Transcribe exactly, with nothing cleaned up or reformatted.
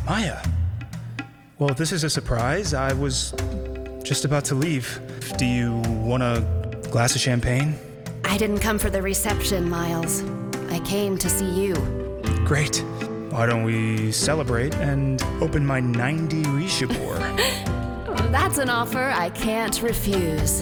Maya. Well, this is a surprise. I was just about to leave. Do you want a glass of champagne? I didn't come for the reception, Miles. I came to see you. Great. Why don't we celebrate and open my ninety Rishabor? That's an offer I can't refuse.